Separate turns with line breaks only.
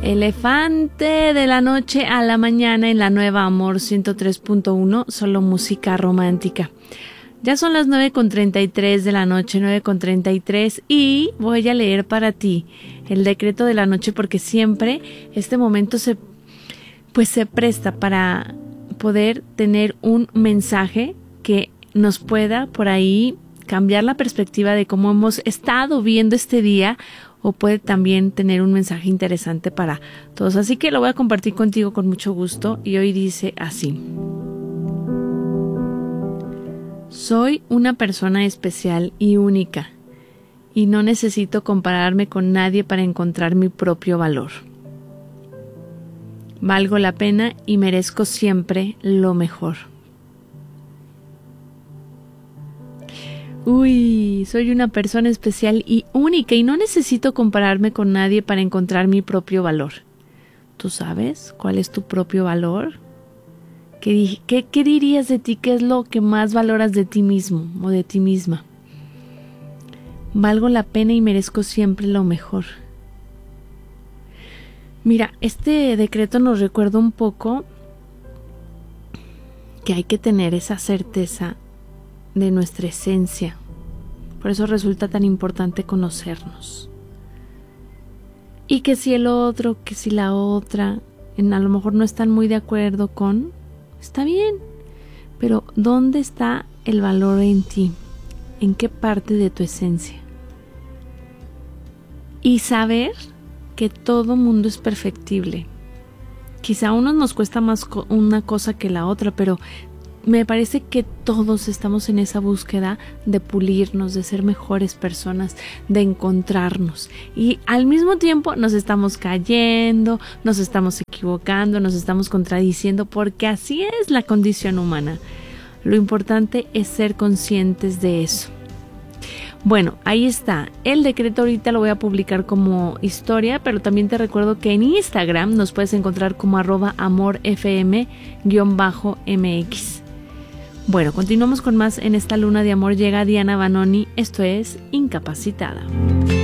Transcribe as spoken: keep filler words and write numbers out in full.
Elefante de la noche a la mañana en la nueva Amor ciento tres punto uno, solo música romántica. Ya son las nueve con treinta y tres de la noche, nueve con treinta y tres, y voy a leer para ti el decreto de la noche porque siempre este momento se, pues se presta para poder tener un mensaje que nos pueda por ahí cambiar la perspectiva de cómo hemos estado viendo este día, o puede también tener un mensaje interesante para todos. Así que lo voy a compartir contigo con mucho gusto y hoy dice así. Soy una persona especial y única y no necesito compararme con nadie para encontrar mi propio valor. Valgo la pena y merezco siempre lo mejor. Uy, soy una persona especial y única y no necesito compararme con nadie para encontrar mi propio valor. ¿Tú sabes cuál es tu propio valor? ¿Qué, qué, qué dirías de ti? ¿Qué es lo que más valoras de ti mismo o de ti misma? Valgo la pena y merezco siempre lo mejor. Mira, este decreto nos recuerda un poco que hay que tener esa certeza de nuestra esencia. Por eso resulta tan importante conocernos. Y que si el otro, que si la otra, en, a lo mejor no están muy de acuerdo con, está bien. Pero ¿dónde está el valor en ti? ¿En qué parte de tu esencia? Y saber que todo mundo es perfectible. Quizá a unos nos cuesta más co- una cosa que la otra, pero me parece que todos estamos en esa búsqueda de pulirnos, de ser mejores personas, de encontrarnos. Y al mismo tiempo nos estamos cayendo, nos estamos equivocando, nos estamos contradiciendo, porque así es la condición humana. Lo importante es ser conscientes de eso. Bueno, ahí está. El decreto ahorita lo voy a publicar como historia, pero también te recuerdo que en Instagram nos puedes encontrar como arroba amorfm guión bajo mx. Bueno, continuamos con más en esta luna de amor. Llega Diana Vanoni, esto es Incapacitada.